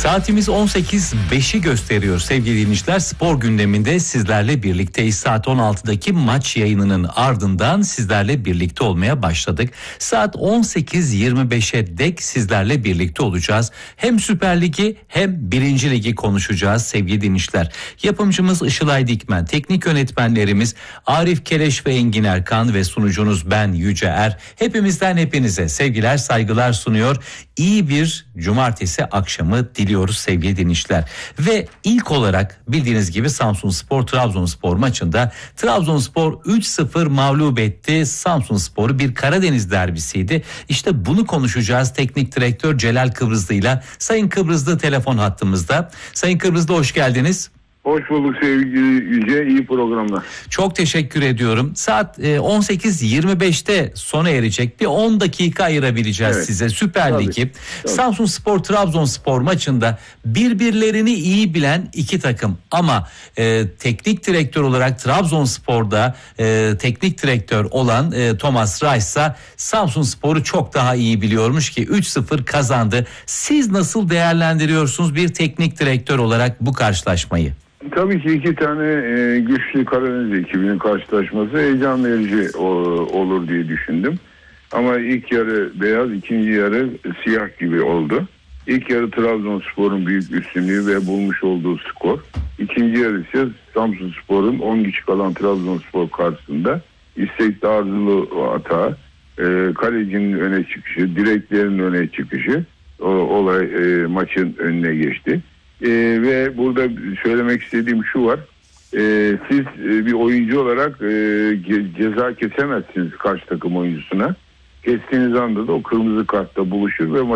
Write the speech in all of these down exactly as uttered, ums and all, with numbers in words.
Saatimiz on sekiz beşi gösteriyor sevgili dinleyiciler. Spor gündeminde sizlerle birlikteyiz. Saat on altıdaki maç yayınının ardından sizlerle birlikte olmaya başladık. Saat on sekiz yirmi beşe dek sizlerle birlikte olacağız. Hem Süper Ligi hem Birinci Ligi konuşacağız sevgili dinleyiciler. Yapımcımız Işılay Dikmen, teknik yönetmenlerimiz Arif Keleş ve Engin Erkan ve sunucunuz ben Yüce Er. Hepimizden hepinize sevgiler, saygılar sunuyor. İyi bir cumartesi akşamı diliyoruz sevgili dinleyiciler. Ve ilk olarak bildiğiniz gibi Samsunspor Trabzonspor maçında Trabzonspor üç sıfır mağlup etti. Samsunspor'u bir Karadeniz derbisiydi. İşte bunu konuşacağız teknik direktör Celal Kıbrıslı ile. Sayın Kıbrıslı telefon hattımızda. Sayın Kıbrıslı hoş geldiniz. Hoş bulduk sevgili Yüce, iyi programlar. Çok teşekkür ediyorum. Saat on sekiz yirmi beşte sona erecek. Bir on dakika ayırabileceğiz evet. size. Süper tabii, Ligi. Tabii. Samsunspor Trabzonspor maçında birbirlerini iyi bilen iki takım. Ama e, teknik direktör olarak Trabzonspor'da e, teknik direktör olan e, Thomas Reis ise Samsunspor'u çok daha iyi biliyormuş ki üç sıfır kazandı. Siz nasıl değerlendiriyorsunuz bir teknik direktör olarak bu karşılaşmayı? Tabii ki iki tane e, güçlü Karadeniz ekibinin karşılaşması heyecan verici o, olur diye düşündüm. Ama ilk yarı beyaz, ikinci yarı siyah gibi oldu. İlk yarı Trabzonspor'un büyük üstünlüğü ve bulmuş olduğu skor. İkinci yarı ise Samsunspor'un on kişi kalan Trabzonspor karşısında istekli arzulu atağı, e, kalecinin öne çıkışı, direklerin öne çıkışı o, olay e, maçın önüne geçti. Ee, ve burada söylemek istediğim şu var. Ee, siz e, bir oyuncu olarak e, ce- ceza kesemezsiniz karşı takım oyuncusuna. Kestiğiniz anda da o kırmızı kartla buluşur ve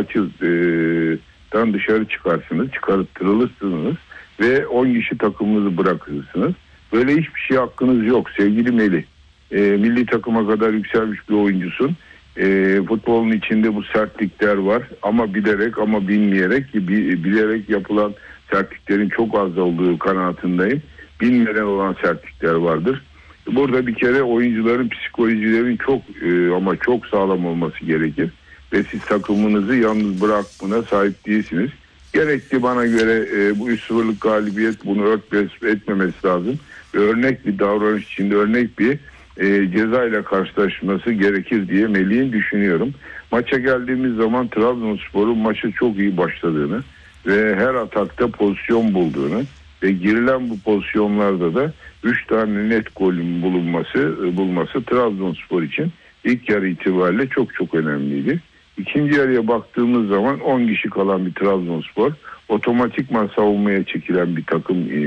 maçtan e, dışarı çıkarsınız, çıkarttırılırsınız ve on kişi takımınızı bırakırsınız. Böyle hiçbir şey hakkınız yok sevgili Melih. E, milli takıma kadar yükselmiş bir oyuncusun. E, futbolun içinde bu sertlikler var ama bilerek ama bilmeyerek, bilerek yapılan sertliklerin çok az olduğu kanaatindeyim. Bilmeden olan sertlikler vardır. Burada bir kere oyuncuların psikolojilerin çok e, ama çok sağlam olması gerekir. Ve siz takımınızı yalnız bırakmana sahip değilsiniz. Gerekli bana göre e, bu üç sıfırlık galibiyet bunu örtbas etmemesi lazım. Ve örnek bir davranış içinde örnek bir e, ceza ile karşılaşması gerekir diye Melih'in düşünüyorum. Maça geldiğimiz zaman Trabzonspor'un maçı çok iyi başladığını ve her atakta pozisyon bulduğunu ve girilen bu pozisyonlarda da üç tane net golün bulunması bulması Trabzonspor için ilk yarı itibariyle çok çok önemliydi. İkinci yarıya baktığımız zaman on kişi kalan bir Trabzonspor otomatikman savunmaya çekilen bir takım e,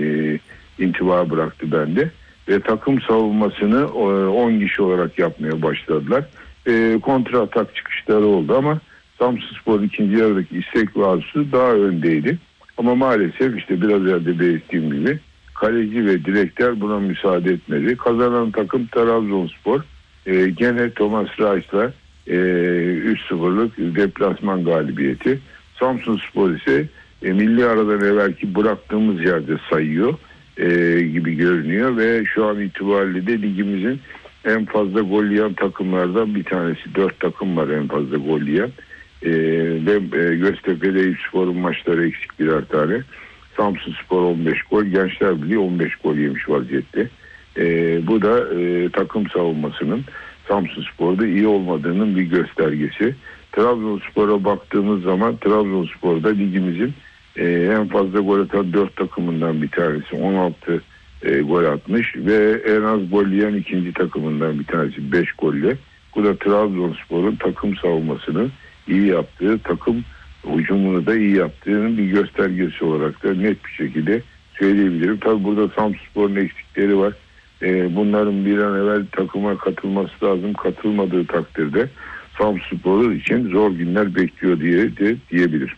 intiba bıraktı bende ve takım savunmasını on kişi olarak yapmaya başladılar. E, kontra atak çıkışları oldu ama Samsunspor ikinci yarıdaki istek ve arzusu daha öndeydi. Ama maalesef işte biraz evvel belirttiğim gibi kaleci ve direkler buna müsaade etmedi. Kazanan takım Trabzonspor. E, gene Thomas Reis'la e, üç sıfırlık deplasman galibiyeti. Samsunspor ise e, milli aradan evvelki bıraktığımız yerde sayıyor e, gibi görünüyor ve şu an itibariyle de ligimizin en fazla gol yiyen takımlardan bir tanesi. Dört takım var en fazla gol yiyen. Ee, ve e, Göztepe'de Eyüpspor'un maçları eksik birer tane. Samsunspor on beş gol, Gençler Birliği on beş gol yemiş vaziyette. Ee, bu da e, takım savunmasının Samsunspor'da iyi olmadığının bir göstergesi. Trabzonspor'a baktığımız zaman Trabzonspor'da ligimizin e, en fazla gol atan dört takımından bir tanesi. on altı e, gol atmış ve en az gol yiyen ikinci takımından bir tanesi beş golle. Bu da Trabzonspor'un takım savunmasını iyi yaptığı, takım hücumunu da iyi yaptığının bir göstergesi olarak da net bir şekilde söyleyebilirim. Tabii burada Samsunspor'un eksikleri var. Ee, bunların bir an evvel takıma katılması lazım. Katılmadığı takdirde Samsunspor için zor günler bekliyor diye de diyebilirim.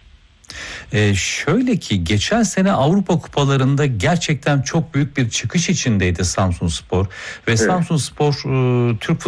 Ee, şöyle ki geçen sene Avrupa kupalarında gerçekten çok büyük bir çıkış içindeydi Samsunspor ve evet. Samsunspor e, Türk